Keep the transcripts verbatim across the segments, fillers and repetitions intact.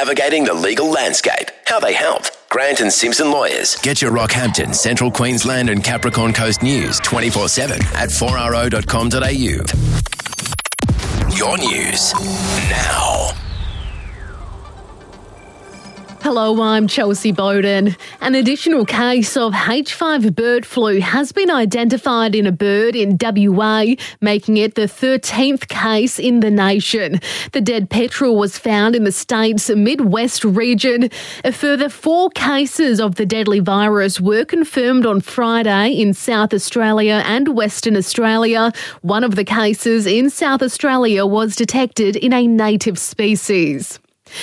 navigating the legal landscape. How they help. Grant and Simpson Lawyers. Get your Rockhampton, Central Queensland and Capricorn Coast news twenty-four seven at four r o dot com dot a u. Your news now. Hello, I'm Chelsea Bowden. An additional case of H five bird flu has been identified in a bird in W A, making it the thirteenth case in the nation. The dead petrel was found in the state's Midwest region. A further four cases of the deadly virus were confirmed on Friday in South Australia and Western Australia. One of the cases in South Australia was detected in a native species.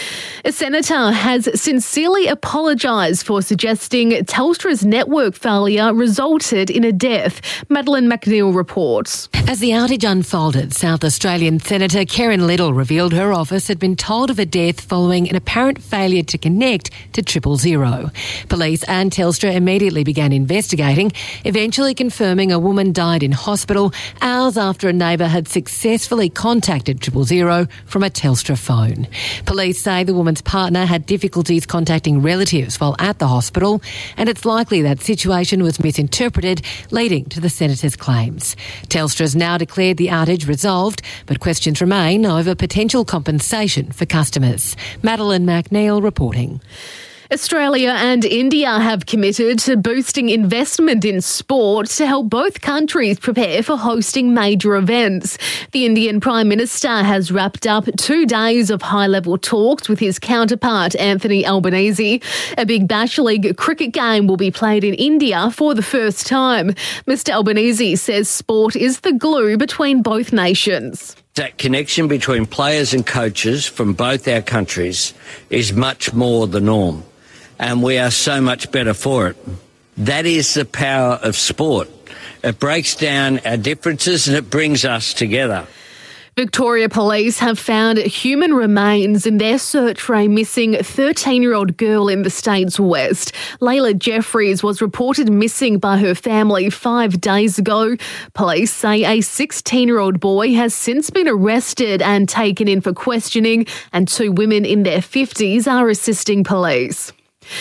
A senator has sincerely apologised for suggesting Telstra's network failure resulted in a death. Madeline McNeil reports. As the outage unfolded, South Australian Senator Karen Little revealed her office had been told of a death following an apparent failure to connect to triple zero. Police and Telstra immediately began investigating, eventually confirming a woman died in hospital hours after a neighbour had successfully contacted triple zero from a Telstra phone. Police say the woman's partner had difficulties contacting relatives while at the hospital, and it's likely that situation was misinterpreted, leading to the senator's claims. Telstra's now declared the outage resolved, but questions remain over potential compensation for customers. Madeline McNeil reporting. Australia and India have committed to boosting investment in sport to help both countries prepare for hosting major events. The Indian Prime Minister has wrapped up two days of high-level talks with his counterpart, Anthony Albanese. A Big Bash League cricket game will be played in India for the first time. Mister Albanese says sport is the glue between both nations. That connection between players and coaches from both our countries is much more the norm, and we are so much better for it. That is the power of sport. It breaks down our differences and it brings us together. Victoria Police have found human remains in their search for a missing thirteen-year-old girl in the state's west. Layla Jeffries was reported missing by her family five days ago. Police say a sixteen-year-old boy has since been arrested and taken in for questioning, and two women in their fifties are assisting police.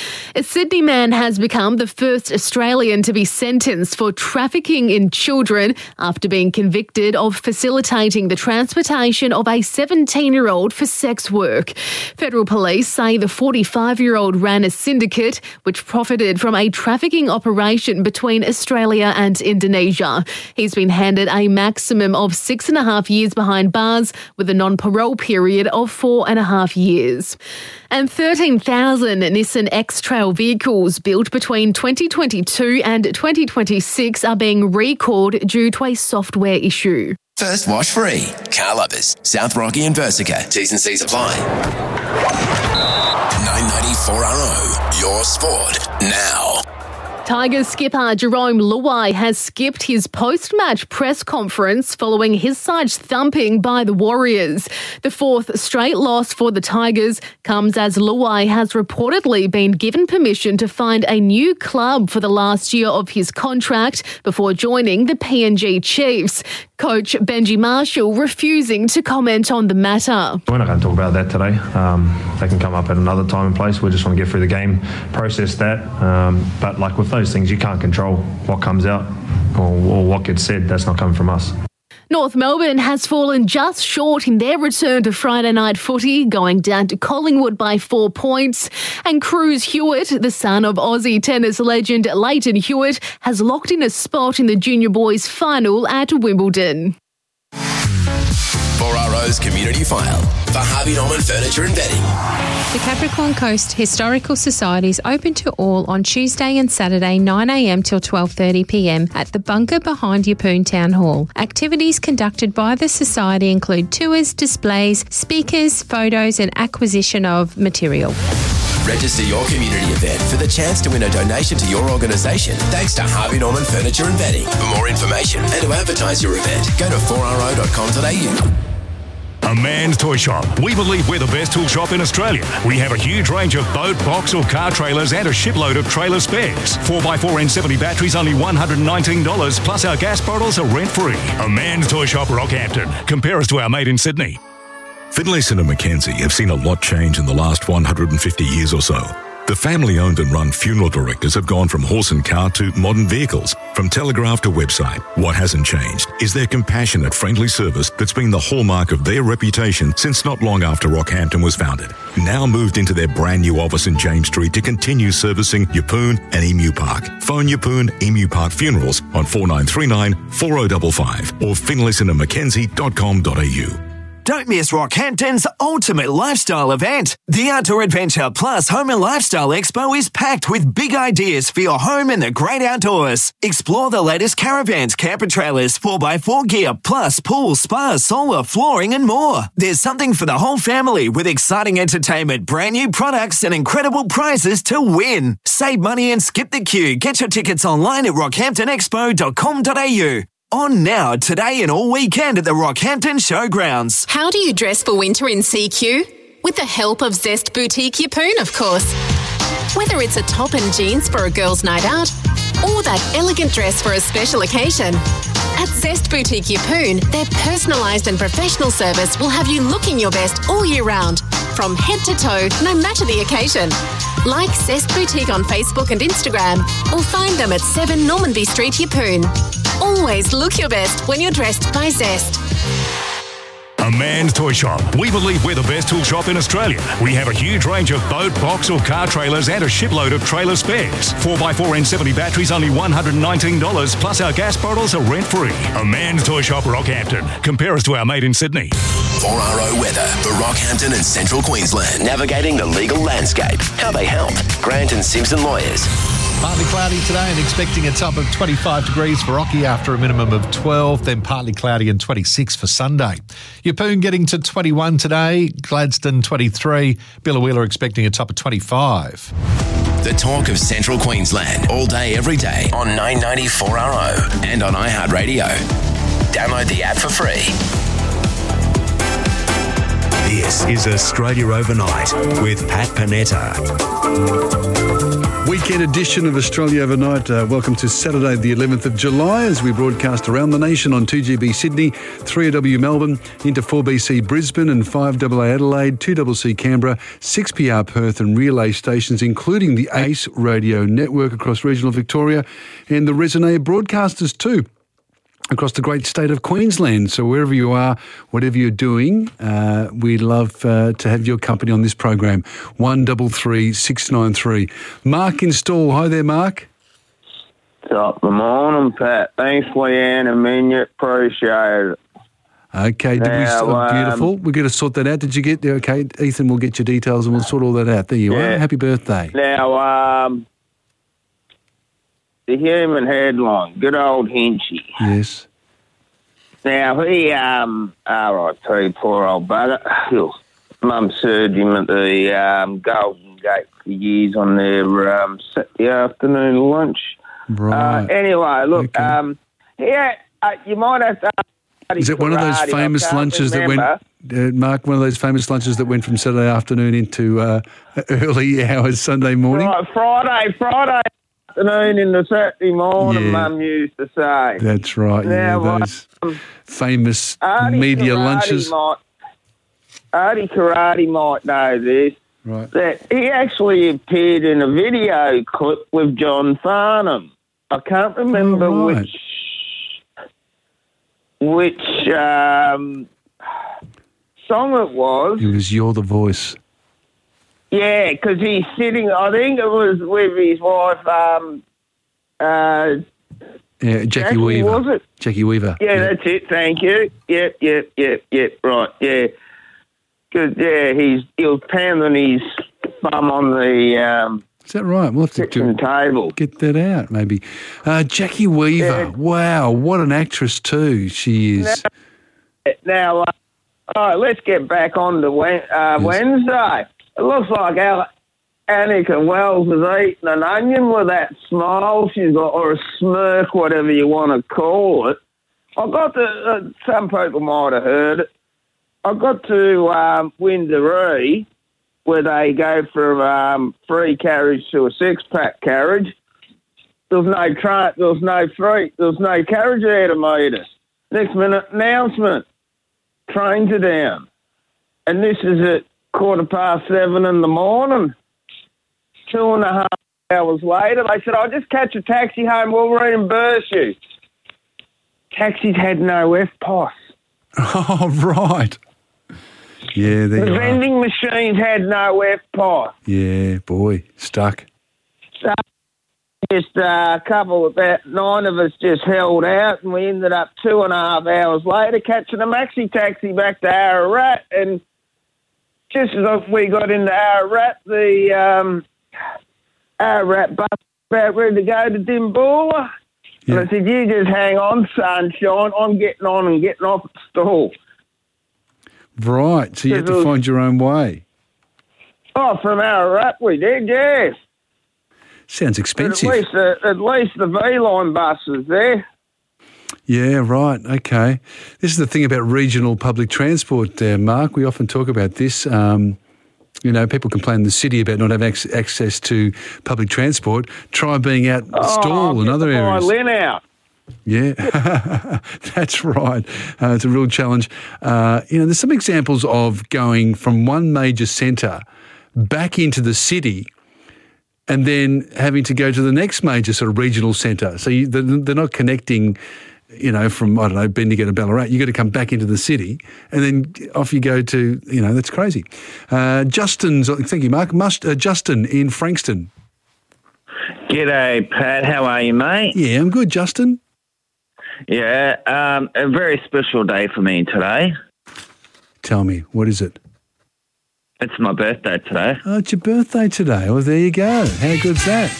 A Sydney man has become the first Australian to be sentenced for trafficking in children after being convicted of facilitating the transportation of a seventeen-year-old for sex work. Federal police say the forty-five-year-old ran a syndicate which profited from a trafficking operation between Australia and Indonesia. He's been handed a maximum of six and a half years behind bars with a non-parole period of four and a half years. And thirteen thousand Nissan X-Trail vehicles built between twenty twenty-two and twenty twenty-six are being recalled due to a software issue. First wash free. Car Lovers, South Rocky and Versica. T's and C's apply. nine ninety-four R O, your sport now. Tigers skipper Jerome Luai has skipped his post-match press conference following his side's thumping by the Warriors. The fourth straight loss for the Tigers comes as Luai has reportedly been given permission to find a new club for the last year of his contract before joining the P N G Chiefs. Coach Benji Marshall refusing to comment on the matter. We're not going to talk about that today. Um, they can come up at another time and place. We just want to get through the game, process that. Um, but like with those things, you can't control what comes out or, or what gets said. That's not coming from us. North Melbourne has fallen just short in their return to Friday night footy, going down to Collingwood by four points. And Cruz Hewitt, the son of Aussie tennis legend Leighton Hewitt, has locked in a spot in the junior boys final at Wimbledon. four R O's Community File for Harvey Norman Furniture and Bedding. The Capricorn Coast Historical Society is open to all on Tuesday and Saturday nine a m till twelve thirty p m at the bunker behind Yeppoon Town Hall. Activities conducted by the Society include tours, displays, speakers, photos and acquisition of material. Register your community event for the chance to win a donation to your organisation thanks to Harvey Norman Furniture and Bedding. For more information and to advertise your event, go to four r o dot com dot a u. A Man's Toy Shop. We believe we're the best tool shop in Australia. We have a huge range of boat, box or car trailers and a shipload of trailer spares. four by four N seventy batteries only one hundred nineteen dollars, plus our gas bottles are rent-free. A Man's Toy Shop, Rockhampton. Compare us to our mate in Sydney. Finlayson and Mackenzie have seen a lot change in the last one hundred fifty years or so. The family-owned and run funeral directors have gone from horse and car to modern vehicles, from telegraph to website. What hasn't changed is their compassionate, friendly service that's been the hallmark of their reputation since not long after Rockhampton was founded. Now moved into their brand new office in James Street to continue servicing Yeppoon and Emu Park. Phone Yeppoon Emu Park Funerals on four nine three nine, four oh five five or finlayson and mackenzie dot com dot a u. Don't miss Rockhampton's ultimate lifestyle event. The Outdoor Adventure Plus Home and Lifestyle Expo is packed with big ideas for your home and the great outdoors. Explore the latest caravans, camper trailers, four by four gear, plus pool, spa, solar, flooring and more. There's something for the whole family with exciting entertainment, brand new products and incredible prizes to win. Save money and skip the queue. Get your tickets online at rockhampton expo dot com dot a u. On now, today and all weekend at the Rockhampton Showgrounds. How do you dress for winter in C Q? With the help of Zest Boutique Yeppoon, of course. Whether it's a top and jeans for a girl's night out or that elegant dress for a special occasion, at Zest Boutique Yeppoon, their personalised and professional service will have you looking your best all year round, from head to toe, no matter the occasion. Like Zest Boutique on Facebook and Instagram, or find them at seven Normanby Street, Yeppoon. Always look your best when you're dressed by Zest. A Man's Toy Shop. We believe we're the best tool shop in Australia. We have a huge range of boat, box or car trailers and a shipload of trailer spares. four by four N seventy batteries only one hundred nineteen dollars, plus our gas bottles are rent-free. A Man's Toy Shop, Rockhampton. Compare us to our mate in Sydney. four R O weather for Rockhampton and Central Queensland. Navigating the legal landscape. How they help. Grant and Simpson Lawyers. Partly cloudy today and expecting a top of twenty-five degrees for Rocky after a minimum of twelve, then partly cloudy and twenty-six for Sunday. Yeppoon getting to twenty-one today, Gladstone twenty-three, Billawheeler expecting a top of twenty-five. The talk of Central Queensland, all day, every day on nine ninety four R O and on iHeartRadio. Download the app for free. This is Australia Overnight with Pat Panetta. Weekend edition of Australia Overnight. Uh, welcome to Saturday the eleventh of July as we broadcast around the nation on two G B Sydney, three A W Melbourne, into four B C Brisbane and five A A Adelaide, two C C Canberra, six P R Perth and relay stations including the ACE radio network across regional Victoria and the Resonate broadcasters too across the great state of Queensland. So wherever you are, whatever you're doing, uh, we love uh, to have your company on this program. one three three, six nine three. Mark in Stall. Hi there, Mark. Top of the morning, Pat. Thanks, Leanne and Minya. Appreciate it. Okay, did now, we, oh, beautiful. Um, We're going to sort that out. Did you get there? Okay, Ethan will get your details and we'll sort all that out. There you yeah. are. Happy birthday. Now, um, the human headline, good old Hinchy. Yes. Now, he, um, all right, tell you, poor old bugger. Mum served him at the um, Golden Gate for years on their um, Saturday afternoon lunch. Right. Uh, anyway, look, okay. um, yeah, uh, you might have to... Is it one of those famous lunches remember. that went, uh, Mark, one of those famous lunches that went from Saturday afternoon into uh, early hours Sunday morning? Right, Friday, Friday afternoon in the Saturday morning, yeah. Mum used to say. That's right, now, yeah, those um, famous Artie media Karate lunches. Might, Artie Karate might know this. Right. That he actually appeared in a video clip with John Farnham. I can't remember oh, right. which... Which um, song it was. It was You're the Voice. Yeah, because he's sitting, I think it was with his wife, um, uh, yeah, Jackie, Jackie Weaver. was it? Jackie Weaver. Yeah, yeah, that's it, thank you. Yep, yep, yep, yep, right, yeah. Because, yeah, he's, he was pounding his thumb on the... Um, Is that right? We'll have to do, table. get that out, maybe. Uh, Jackie Weaver. Yeah. Wow, what an actress too she is. Now, now uh, all right, let's get back on to Wen- uh, Yes. Wednesday. It looks like Al- Annika Wells is eating an onion with that smile she's got, or a smirk, whatever you want to call it. I got to, uh, some people might have heard it. I got to um, Windaree, where they go from um, free carriage to a six-pack carriage. There was no tra- there was no free, there was no carriage there to meet us. Next minute, announcement, trains are down. and this is at quarter past seven in the morning. Two and a half hours later, they said, I'll just catch a taxi home, we'll reimburse you. Taxis had no F P O S. Oh, right. Yeah, there The you are. vending machines had no F P O S. Yeah, boy, stuck. So just uh, a couple, about nine of us just held out, and we ended up two and a half hours later catching a maxi taxi back to Ararat. And just as we got into Ararat, the um, Ararat bus was about ready to go to Dimboola. Yeah. And I said, you just hang on, sunshine. I'm getting on and getting off at the stall. Right, so you had to find your own way. Oh, from Ararat we did, yes. Sounds But expensive. at least, uh, at least the V-Line bus was there. Yeah, right, okay. This is the thing about regional public transport there, Mark. We often talk about this. Um, you know, people complain in the city about not having ac- access to public transport. Try being out in Oh, Stall and get other the areas. violin out. Yeah, that's right. Uh, it's a real challenge. Uh, you know, there's some examples of going from one major centre back into the city and then having to go to the next major sort of regional centre. So you, they're, they're not connecting, you know, from, I don't know, Bendigo to Ballarat. You've got to come back into the city and then off you go to, you know, that's crazy. Uh, Justin's, thank you, Mark. Must, uh, Justin in Frankston. G'day, Pat. How are you, mate? Yeah, I'm good, Justin. Yeah, um, a very special day for me today. Tell me, what is it? It's my birthday today. Oh, it's your birthday today. Well, there you go. How good's that?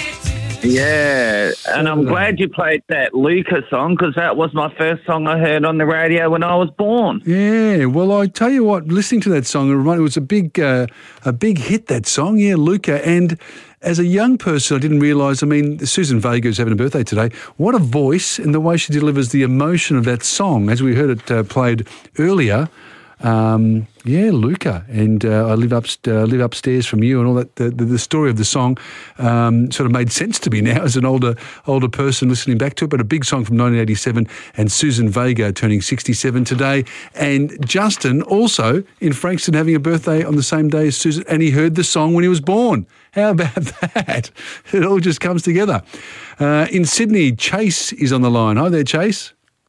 Yeah, and I'm glad you played that Luca song because that was my first song I heard on the radio when I was born. Yeah, well, I tell you what, listening to that song, it reminded- it was a big, uh, a big hit. That song, yeah, Luca. And as a young person, I didn't realise. I mean, Susan Vega is having a birthday today. What a voice, and the way she delivers the emotion of that song, as we heard it uh, played earlier. Um, yeah, Luca, and uh, I live up uh, live upstairs from you, and all that. The, the, the story of the song um, sort of made sense to me now as an older older person listening back to it. But a big song from nineteen eighty-seven, and Susan Vega turning sixty-seven today, and Justin also in Frankston having a birthday on the same day as Susan, and he heard the song when he was born. How about that? It all just comes together. Uh, in Sydney, Chase is on the line. Hi there, Chase.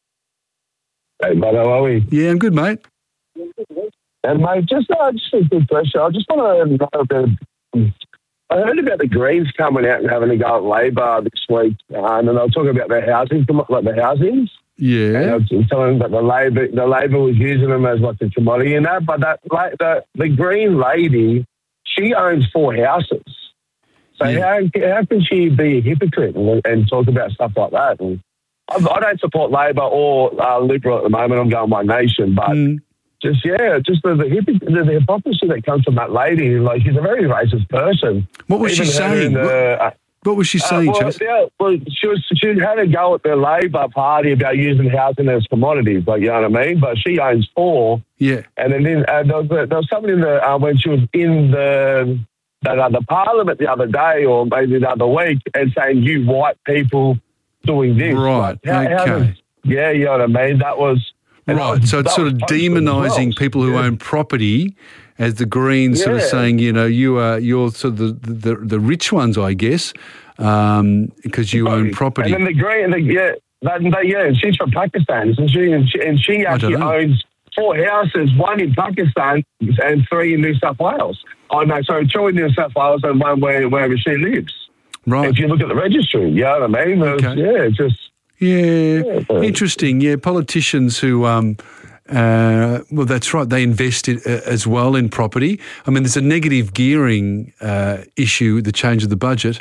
Hey, mate, how are we? Yeah, I'm good, mate. And mate, just, uh, just a good question. I just want to know about. Um, I heard about the Greens coming out and having a go at Labor this week, uh, and then they were talking about their housing, like the housings. Yeah. And I was telling them that the Labor, the Labor was using them as like a commodity and that. But that, like, the the Green lady, she owns four houses. So how how can she be a hypocrite and, and talk about stuff like that? And I, I don't support Labor or uh, Liberal at the moment. I'm going One Nation, but. Mm. Just, yeah, just the, the, hypocr- the, the hypocrisy that comes from that lady. Like, she's a very racist person. What was Even she her saying? in the, what, uh, what was she saying, uh, well, Chase? yeah, well, she, was, she had a go at the Labor Party about using housing as commodities, like, you know what I mean? But she owns four. Yeah. And then uh, there, was, there was somebody in the, uh, when she was in the, the, uh, the Parliament the other day or maybe the other week and saying, you white people doing this. Right, Like, how, okay. how does, yeah, you know what I mean? That was... And Right, that- so it's that sort of was posted as demonising well. people who Yeah. own property as the Greens sort of Yeah. saying, you know, you are, you're sort of the, the, the rich ones, I guess, um, because you own property. And then the Green, the, yeah, that, that, yeah, and she's from Pakistan, isn't she? And she, and she I don't actually know. owns four houses, one in Pakistan and three in New South Wales. Oh, no, sorry, two in New South Wales and one where, wherever she lives. Right. If you look at the registry, you know what I mean? There's- Okay. Yeah, it's just... Yeah, interesting. Yeah, politicians who, um, uh, well, that's right, they invest in, uh, as well in property. I mean, there's a negative gearing uh, issue, the change of the budget.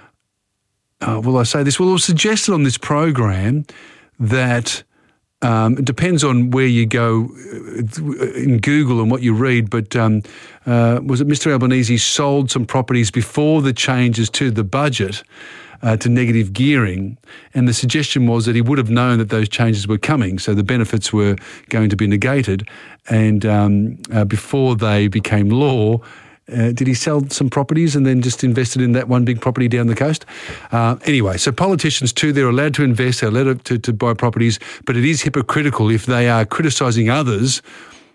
Uh, will I say this? Well, it was suggested on this program that um, it depends on where you go uh, in Google and what you read, but um, uh, was it Mister Albanese sold some properties before the changes to the budget uh, to negative gearing, and the suggestion was that he would have known that those changes were coming, so the benefits were going to be negated, and um, uh, before they became law, Uh, did he sell some properties and then just invested in that one big property down the coast? Uh, anyway, so politicians too, they're allowed to invest, they're allowed to, to buy properties, but it is hypocritical if they are criticising others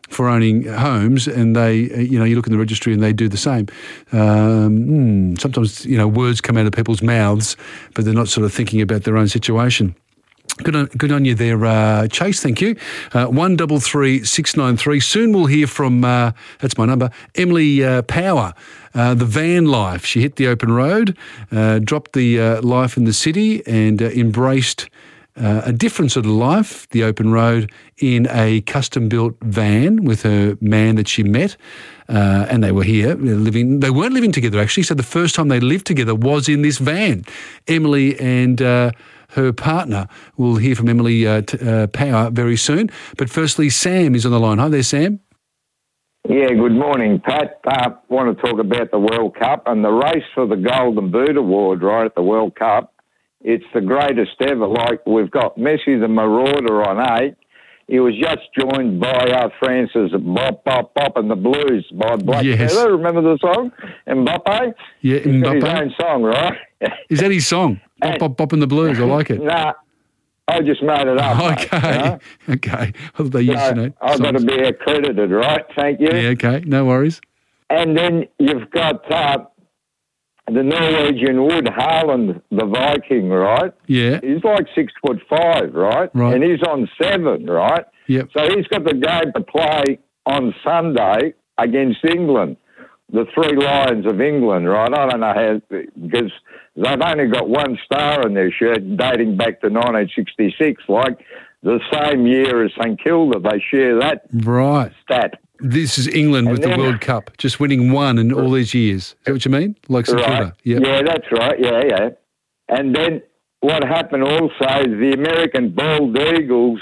for owning homes, and they, you know, you look in the registry and they do the same. Um, mm, sometimes, you know, words come out of people's mouths, but they're not sort of thinking about their own situation. Good on, good on you there, uh, Chase. Thank you. Uh, one double three six nine three. Soon we'll hear from, uh, that's my number, Emily uh, Power, uh, the van life. She hit the open road, uh, dropped the uh, life in the city and uh, embraced uh, a different sort of life, the open road, in a custom-built van with her man that she met. Uh, and they were here living, they weren't living together actually, so the first time they lived together was in this van. Emily and uh, her partner. We'll hear from Emily uh, t- uh, Power very soon. But firstly, Sam is on the line. Hi there, Sam. Yeah, good morning, Pat. I uh, want to talk about the World Cup and the race for the Golden Boot Award right at the World Cup. It's the greatest ever. Like, we've got Messi the Marauder on eight. He was just joined by uh, France's Bop, Bop, Bop and the Blues by Black Yes. Feather. Remember the song? Mbappe? Yeah, He's got his Mbappe. own song, right? Is that his song? Bop, bop, bop in the blues. I like it. Nah, I just made it up. mate, Okay. you know? Okay. Well, they used So, to know. I've got to be accredited, right? Thank you. Yeah, okay. No worries. And then you've got uh, the Norwegian Wood Haaland, the Viking, right? Yeah. He's like six foot five, right? Right. And he's on seven, right? Yep. So he's got the game to play on Sunday against England, the Three Lions of England, right? I don't know how, because they've only got one star on their shirt dating back to nineteen sixty-six, like the same year as St Kilda. They share that Right. stat. This is England with And the then- World Cup, just winning one in all these years. Is that what you mean? Like St Right. Kilda? Yep. Yeah, that's right. Yeah, yeah. And then what happened also is the American Bald Eagles,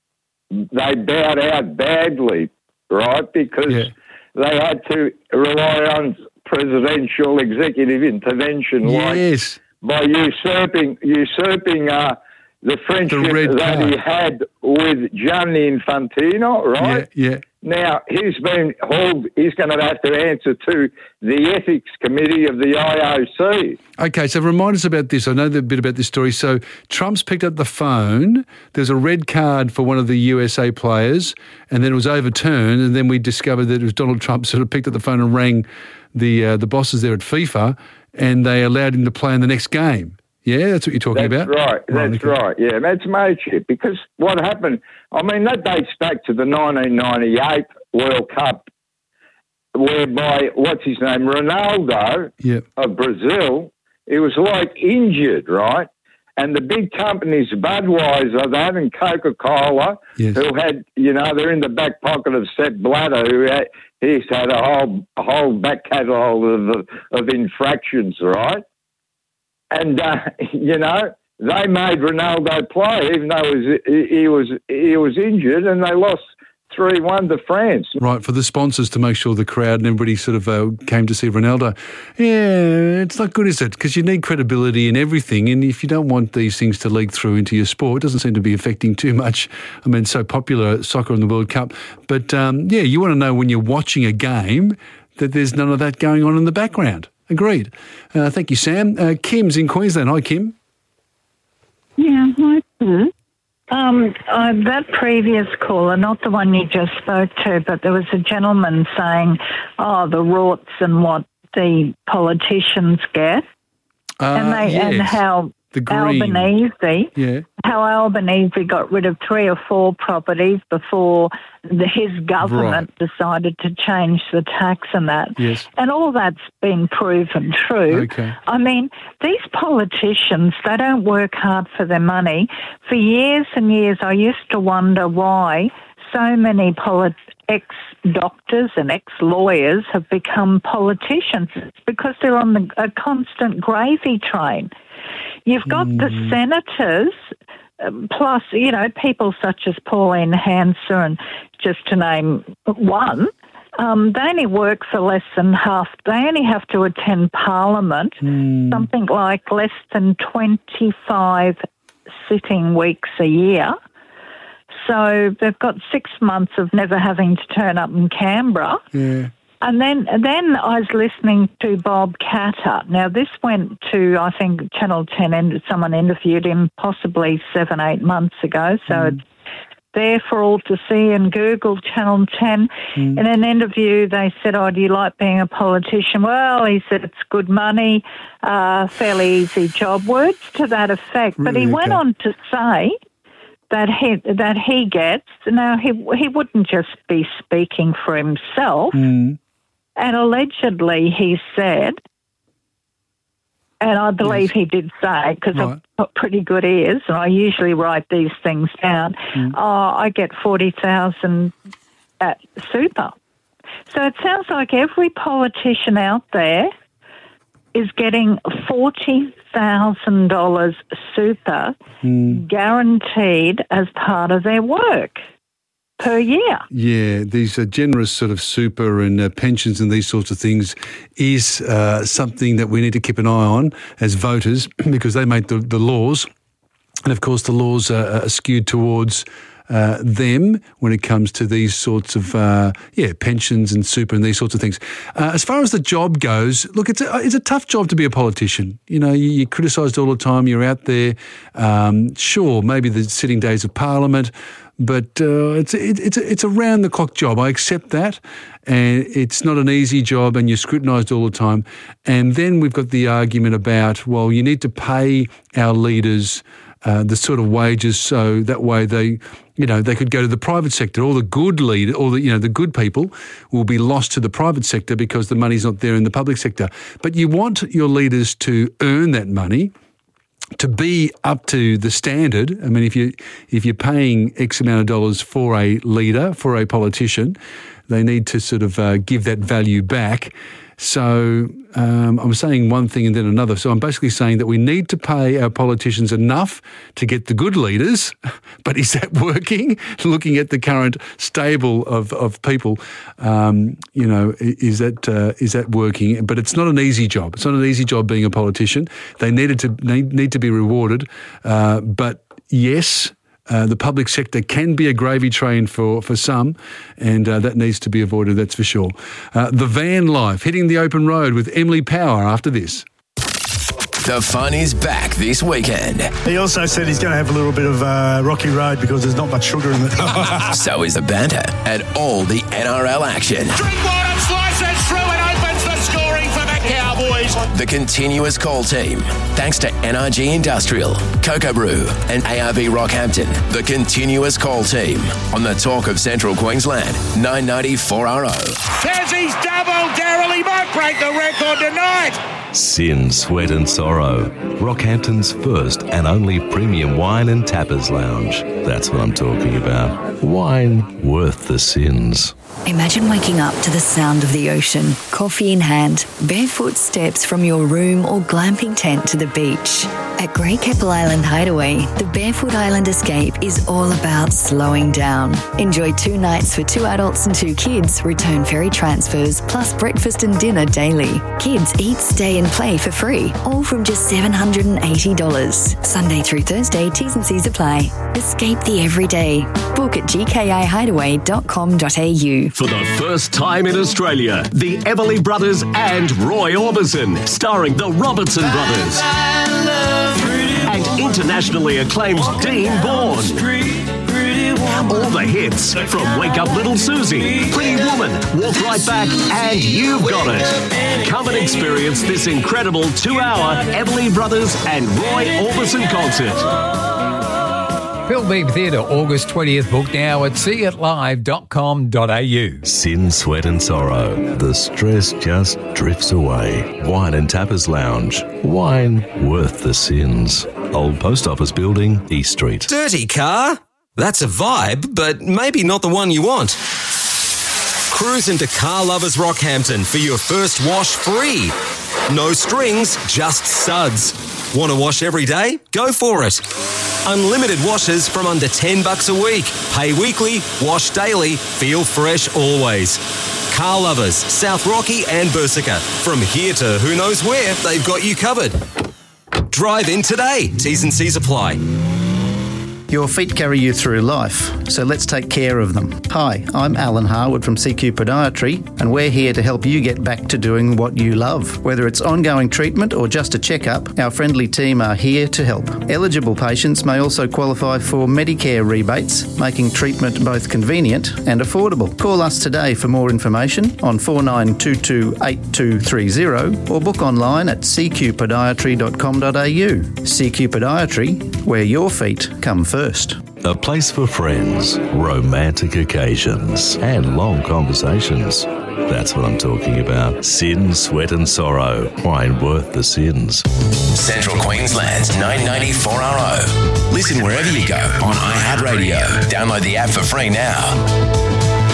they bowed out badly, right? Because they had to rely on presidential executive intervention, Yes. like by usurping usurping uh, the friendship red that card. he had with Gianni Infantino, right? Yeah, yeah. Now, he's been hauled, he's going to have to answer to the Ethics Committee of the I O C. Okay, so remind us about this. I know a bit about this story. So Trump's picked up the phone. There's a red card for one of the U S A players, and then it was overturned, and then we discovered that it was Donald Trump sort of picked up the phone and rang the uh, the bosses there at FIFA, and they allowed him to play in the next game. Yeah, that's what you're talking That's about? right. That's okay. right. Yeah, that's mateship. Because what happened, I mean, that dates back to the nineteen ninety-eight World Cup, whereby, what's his name, Ronaldo Yep. of Brazil, he was like injured, right? And the big companies, Budweiser, that and Coca-Cola, Yes. who had, you know, they're in the back pocket of Sepp Blatter, who had, he's had a whole a whole back catalogue of, of infractions, right? And, uh, you know, they made Ronaldo play, even though he was, he was, he was injured, and they lost three one to France. Right, for the sponsors to make sure the crowd and everybody sort of uh, came to see Ronaldo. Yeah, it's not good, is it? Because you need credibility in everything, and if you don't want these things to leak through into your sport, it doesn't seem to be affecting too much. I mean, it's so popular, soccer in the World Cup. But, um, yeah, you want to know when you're watching a game that there's none of that going on in the background. Agreed. Uh, thank you, Sam. Uh, Kim's in Queensland. Hi, Kim. Yeah, hi, Pat. Um, uh, that previous caller, not the one you just spoke to, but there was a gentleman saying, oh, the rorts and what the politicians get, Uh, and they and yes. how The green. Albanese, Yeah. how Albanese got rid of three or four properties before the, his government decided to change the tax and that. Yes. And all that's been proven true. Okay. I mean, these politicians, they don't work hard for their money. For years and years, I used to wonder why so many polit- ex-doctors and ex-lawyers have become politicians. It's because they're on the, a constant gravy train. You've got mm. the senators, um, plus, you know, people such as Pauline Hanson, and just to name one, um, they only work for less than half. They only have to attend Parliament, mm. something like less than twenty-five sitting weeks a year. So they've got six months of never having to turn up in Canberra. Yeah. And then then I was listening to Bob Catter. Now, this went to, I think, Channel ten, and someone interviewed him possibly seven, eight months ago. So mm. it's there for all to see, and Google Channel ten. Mm. In an interview, they said, oh, do you like being a politician? Well, he said it's good money, uh, fairly easy job, words to that effect. Really? But he went on to say that he, that he gets, now he, he wouldn't just be speaking for himself, mm. and allegedly he said, and I believe yes. he did say, because right. I've got pretty good ears, and I usually write these things down, mm. oh, I get forty thousand dollars at super. So it sounds like every politician out there is getting forty thousand dollars super mm. guaranteed as part of their work per year. Yeah, these uh, generous sort of super and uh, pensions and these sorts of things is uh, something that we need to keep an eye on as voters, because they make the, the laws. And, of course, the laws are, are skewed towards uh, them when it comes to these sorts of, uh, yeah, pensions and super and these sorts of things. Uh, as far as the job goes, look, it's a, it's a tough job to be a politician. You know, you, you're criticised all the time, you're out there. Um, sure, maybe the sitting days of Parliament, but uh, it's it, it's a, it's a round the clock job. I accept that, and it's not an easy job, and you're scrutinised all the time. And then we've got the argument about, well, you need to pay our leaders uh, the sort of wages so that way they, you know, they could go to the private sector. All the good lead, all the you know the good people will be lost to the private sector because the money's not there in the public sector. But you want your leaders to earn that money, to be up to the standard. I mean, if you if you're paying X amount of dollars for a leader, for a politician, they need to sort of uh, give that value back. So um, I'm saying one thing and then another. So I'm basically saying that we need to pay our politicians enough to get the good leaders, but is that working? Looking at the current stable of, of people, um, you know, is that uh, is that working? But it's not an easy job. It's not an easy job being a politician. They needed to need, need to be rewarded, uh, but yes. Uh, the public sector can be a gravy train for, for some, and uh, that needs to be avoided, that's for sure. Uh, the van life, hitting the open road with Emily Power after this. The fun is back this weekend. He also said he's going to have a little bit of uh, rocky road because there's not much sugar in it. So is the banter and all the N R L action. Drinkwater slices through and opens the scoring for the Cowboys. The continuous call team, thanks to N R G Industrial, Cocoa Brew and A R B Rockhampton. The continuous call team on the Talk of Central Queensland, nine ninety four R O. Tassie's double, Daryl, he might break the record tonight. Sin, Sweat and Sorrow, Rockhampton's first and only premium wine and tappers lounge. That's what I'm talking about. Wine worth the sins. Imagine waking up to the sound of the ocean, coffee in hand, barefoot steps from your room or glamping tent to the beach. At Great Keppel Island Hideaway, the Barefoot Island Escape is all about slowing down. Enjoy two nights for two adults and two kids, return ferry transfers, plus breakfast and dinner daily. Kids eat, stay and play for free, all from just seven hundred eighty dollars. Sunday through Thursday, T's and C's apply. Escape the everyday. Book at g k i hideaway dot com dot a u. For the first time in Australia, the Everly Brothers and Roy Orbison, starring the Robertson Brothers. And internationally acclaimed Dean Bourne. All the hits from Wake Up Little Susie, Pretty Woman, Walk Right Back, and You've Got It. Come and experience this incredible two-hour Everly Brothers and Roy Orbison concert. Philbeam Theatre, August twentieth. Book now at see it live dot com dot a u. Sin, Sweat and Sorrow. The stress just drifts away. Wine and Tappers Lounge. Wine worth the sins. Old Post Office Building, East Street. Dirty car? That's a vibe, but maybe not the one you want. Cruise into Car Lovers Rockhampton for your first wash free. No strings, just suds. Want to wash every day? Go for it. Unlimited washes from under ten bucks a week. Pay weekly, wash daily, feel fresh always. Car Lovers, South Rocky and Bersica. From here to who knows where, they've got you covered. Drive in today. T's and C's apply. Your feet carry you through life. so let's take care of them. Hi, I'm Alan Harwood from C Q Podiatry, and we're here to help you get back to doing what you love. Whether it's ongoing treatment or just a checkup, our friendly team are here to help. Eligible patients may also qualify for Medicare rebates, making treatment both convenient and affordable. Call us today for more information on four nine two two, eight two three zero or book online at c q podiatry dot com dot a u. C Q Podiatry, where your feet come first. A place for friends, romantic occasions, and long conversations. That's what I'm talking about. Sin, Sweat and Sorrow. Wine worth the sins. Central Queensland's nine ninety four R O. Listen wherever you go on iHeartRadio. Download the app for free now.